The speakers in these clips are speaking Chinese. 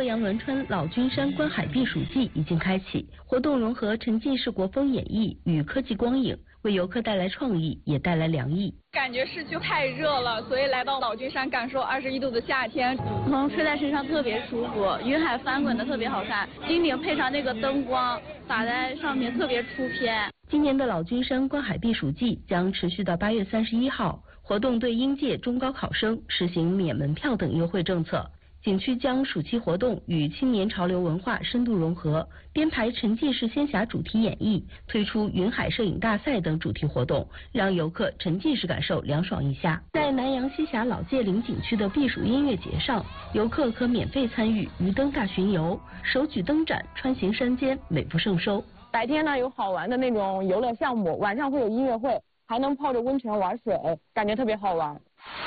阳栾川老君山观海避暑季已经开启，活动融合沉浸式国风演绎与科技光影，为游客带来创意，也带来凉意。 感觉市区太热了，所以来到老君山感受21度的夏天， 风吹在身上特别舒服，云海翻滚的特别好看，金顶配上那个灯光打在上面特别出片。 今年的老君山观海避暑季将持续到8月31号，活动对应届中高考生实行免门票等优惠政策。景区将暑期活动与青年潮流文化深度融合，编排沉浸式仙侠主题演绎，推出云海摄影大赛等主题活动，让游客沉浸式感受凉爽一下。在南洋西峡老界岭景区的避暑音乐节上，游客可免费参与鱼灯大巡游，手举灯盏穿行山间，美不胜收。 白天呢有好玩的那种游乐项目，晚上会有音乐会，还能泡着温泉玩水，感觉特别好玩。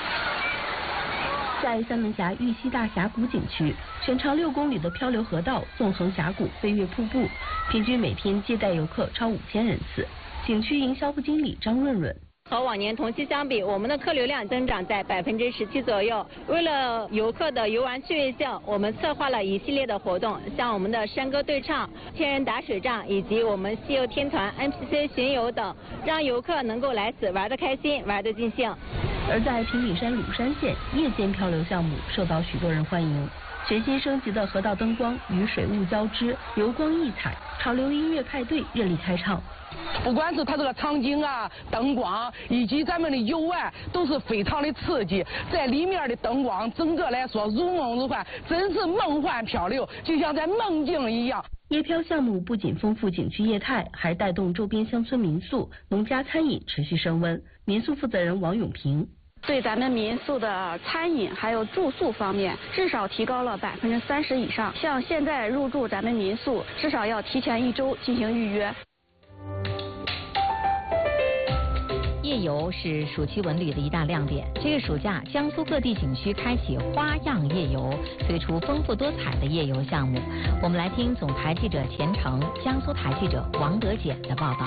在三门峡玉溪大峡谷景区，全长6公里的漂流河道纵横峡谷，飞跃瀑布，平均每天接待游客超5000人次。景区营销部经理张润润。 和往年同期相比，我们的客流量增长在17%左右。为了游客的游玩趣味性，我们策划了一系列的活动，像我们的山歌对唱、千人打水仗，以及我们西游天团 NPC 巡游等，让游客能够来此玩得开心，玩得尽兴。 而在平顶山鲁山县，夜间漂流项目受到许多人欢迎。全新升级的河道灯光与水雾交织，流光溢彩，潮流音乐派对热力开唱。 不管是它这个场景啊、灯光以及咱们的游玩，都是非常的刺激。在里面的灯光，整个来说如梦如幻，真是梦幻漂流，就像在梦境一样。 夜漂项目不仅丰富景区业态，还带动周边乡村民宿、农家餐饮持续升温。民宿负责人王永平。 对咱们民宿的餐饮还有住宿方面，至少提高了30%以上。像现在入住咱们民宿，至少要提前1周进行预约。 夜游是暑期文旅的一大亮点。这个暑假，江苏各地景区开启花样夜游，推出丰富多彩的夜游项目。我们来听总台记者钱成、江苏台记者王德简的报道。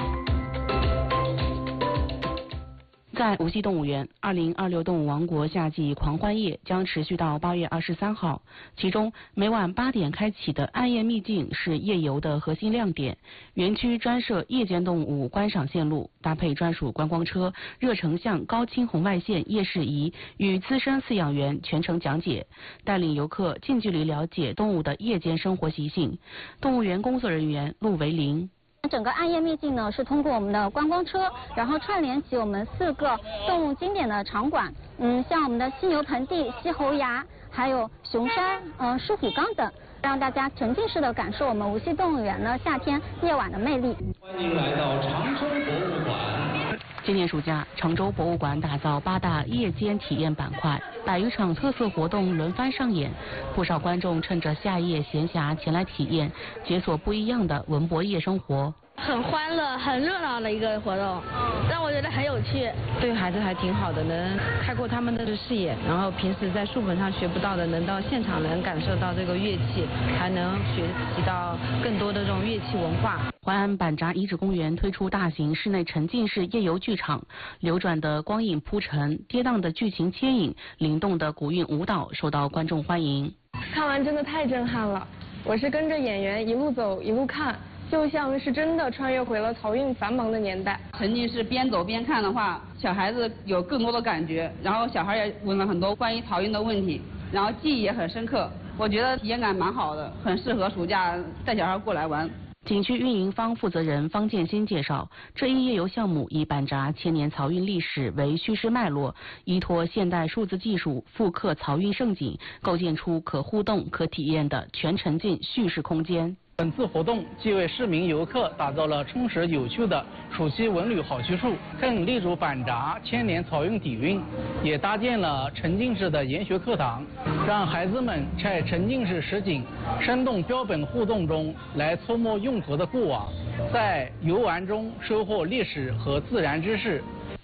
在无锡动物园，2026动物王国夏季狂欢夜将持续到8月23号。其中，每晚8点开启的暗夜秘境是夜游的核心亮点。园区专设夜间动物观赏线路，搭配专属观光车、热成像高清红外线夜视仪与资深饲养员全程讲解，带领游客近距离了解动物的夜间生活习性。动物园工作人员陆维林。 整个暗夜秘境呢，是通过我们的观光车，然后串联起我们4个动物经典的场馆，像我们的犀牛盆地、犀猴崖，还有熊山、狮虎岗等，让大家沉浸式的感受我们无锡动物园呢夏天夜晚的魅力。 欢迎来到长春博物馆。 今年暑假，常州博物馆打造8大夜间体验板块，100余场特色活动轮番上演，不少观众趁着夏夜闲暇前来体验，解锁不一样的文博夜生活。 很欢乐、很热闹的一个活动，让我觉得很有趣。 对孩子还挺好的，能开阔他们的视野，然后平时在书本上学不到的，能到现场能感受到这个乐器，还能学习到更多的这种乐器文化。 淮安板闸遗址公园推出大型室内沉浸式夜游剧场，流转的光影铺陈，跌宕的剧情牵引，灵动的古韵舞蹈受到观众欢迎。 看完真的太震撼了，我是跟着演员一路走一路看，就像是真的穿越回了漕运繁忙的年代。 沉浸式边走边看的话，小孩子有更多的感觉，然后小孩也问了很多关于漕运的问题，然后记忆也很深刻。我觉得体验感蛮好的，很适合暑假带小孩过来玩。 景区运营方负责人方建新介绍，这一夜游项目以板闸千年漕运历史为叙事脉络，依托现代数字技术复刻漕运盛景，构建出可互动、可体验的全沉浸叙事空间。 本次活动既为市民游客打造了充实有趣的暑期文旅好去处，更立足板闸千年漕运底蕴，也搭建了沉浸式的研学课堂，让孩子们在沉浸式实景、生动标本互动中来触摸用途的过往，在游玩中收获历史和自然知识。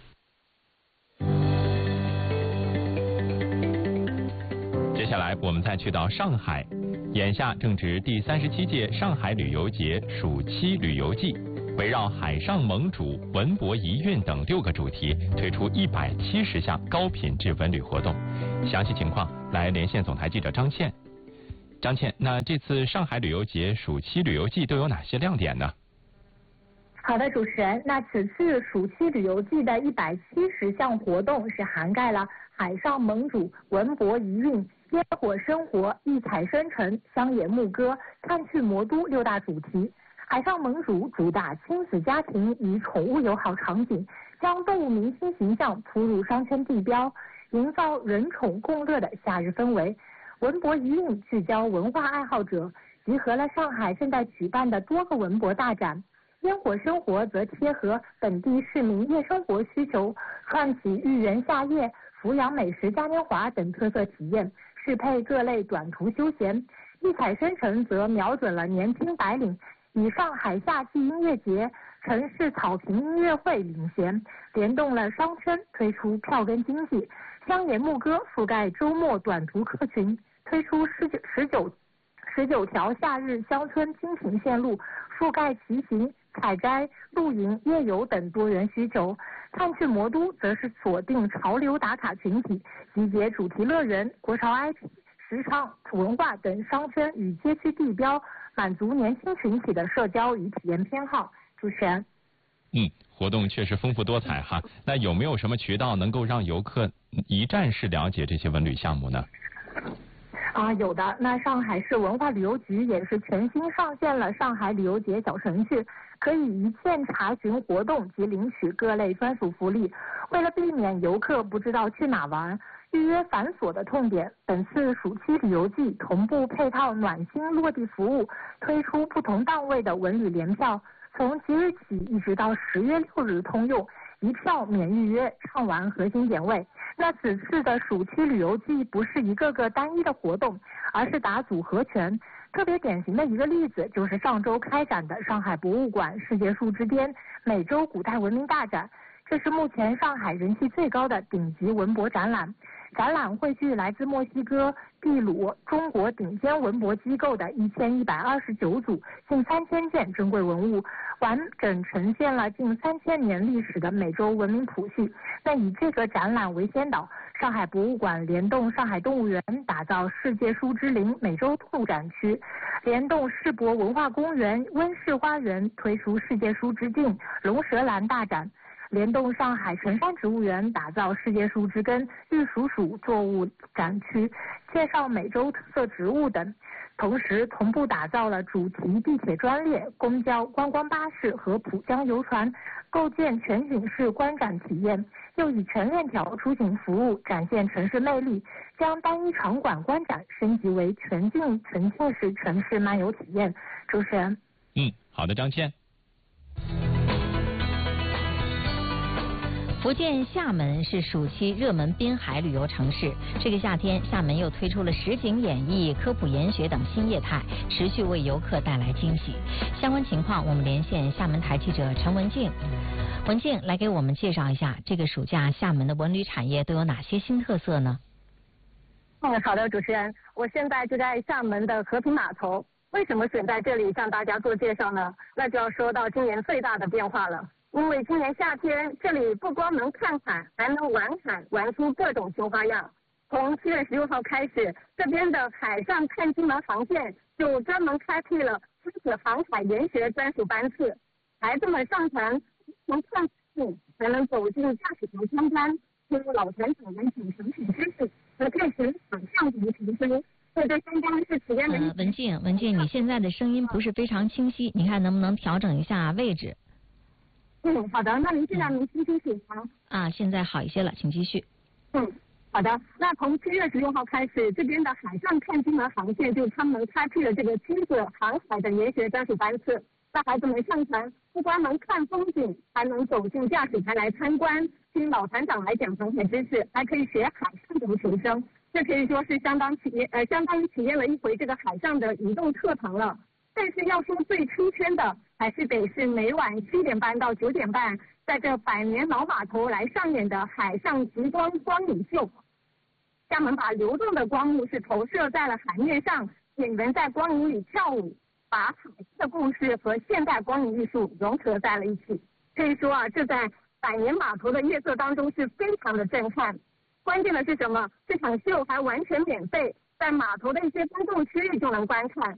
接下来我们再去到上海。眼下正值第37届上海旅游节暑期旅游季，围绕海上盟主、文博遗韵等6个主题，推出170项高品质文旅活动。详细情况来连线总台记者张倩。 张倩，那这次上海旅游节暑期旅游季都有哪些亮点呢？ 好的，主持人，那此次暑期旅游季的170项活动是涵盖了海上盟主、文博遗韵、烟火生活、异彩生辰、乡野牧歌、看去魔都6大主题。海上盟主主打亲子家庭与宠物友好场景，将动物明星形象铺入商圈地标，营造人宠共乐的夏日氛围。文博遗韵聚焦文化爱好者，集合了上海正在举办的多个文博大展。烟火生活则贴合本地市民夜生活需求，串起豫园夏夜、阜阳美食嘉年华等特色体验，适配各类短途休闲。异彩生辰则瞄准了年轻白领，以上海夏季音乐节、城市草坪音乐会领衔，联动了商圈，推出票根经济。乡野牧歌覆盖周末短途客群，推出19条夏日乡村精品线路，覆盖骑行、采摘、露营、夜游等多元需求。看去魔都则是锁定潮流打卡群体，集结主题乐园、国潮 IP、时尚、文化等商圈与街区地标，满足年轻群体的社交与体验偏好。主持人。 活动确实丰富多彩哈。那有没有什么渠道能够让游客一站式了解这些文旅项目呢？ 有的。那上海市文化旅游局也是全新上线了上海旅游节小程序，可以一键查询活动及领取各类专属福利。为了避免游客不知道去哪玩、预约繁琐的痛点，本次暑期旅游季同步配套暖心落地服务，推出不同档位的文旅联票，从即日起一直到10月6日通用，一票免预约，畅玩核心点位。那此次的暑期旅游季不是一个个单一的活动，而是打组合拳。特别典型的一个例子就是上周开展的上海博物馆世界树之巅美洲古代文明大展，这是目前上海人气最高的顶级文博展览。展览汇聚来自墨西哥、秘鲁、中国顶尖文博机构的1129组近3000件珍贵文物，完整呈现了近3000年历史的美洲文明谱系。那以这个展览为先导，上海博物馆联动上海动物园打造世界树之林美洲动物展区，联动世博文化公园温室花园推出世界树之境龙舌兰大展，联动上海神山植物园打造世界树之根玉蜀黍作物展区，介绍美洲特色植物等。同时同步打造了主题地铁专列、公交、观光巴士和浦江游船，构建全景式观展体验，又以全链条出行服务展现城市魅力，将单一场馆观展升级为全景沉浸式城市漫游体验。主持人。 好的，张倩。 福建厦门是暑期热门滨海旅游城市。这个夏天，厦门又推出了实景演绎、科普研学等新业态，持续为游客带来惊喜。相关情况，我们连线厦门台记者陈文静。文静来给我们介绍一下，这个暑假厦门的文旅产业都有哪些新特色呢？ 好的，主持人，我现在就在厦门的和平码头。为什么选在这里向大家做介绍呢？那就要说到今年最大的变化了。因为今年夏天，这里不光能看海，还能玩海，玩出各种新花样。从7月16号开始，这边的海上看金门航线就专门开辟了亲子航海研学专属班次，孩子们上船从看海才能走进驾驶台参观，听老船长们讲航海知识和探寻海上的提升。这相当是体验的。 文静，你现在的声音不是非常清晰，你看能不能调整一下位置？ 好的，那您现在能听清楚吗？ 现在好一些了，请继续。 好的，那从7月16号开始，这边的海上看金门航线就专门开辟了这个亲子航海的研学专属班次，让孩子们上船不光能看风景，还能走进驾驶台来参观，听老船长来讲航海知识，还可以学海上的求生。这可以说是相当于体验了一回这个海上的移动课堂了。但是要说最出圈的，还是得是每晚7点半到9点半，在这百年老码头来上演的海上极光光影秀。厦门把流动的光幕是投射在了海面上，演员在光影里跳舞，把海的故事和现代光影艺术融合在了一起。可以说这在百年码头的夜色当中是非常的震撼。关键的是什么？这场秀还完全免费， 在码头的一些公众区域就能观看。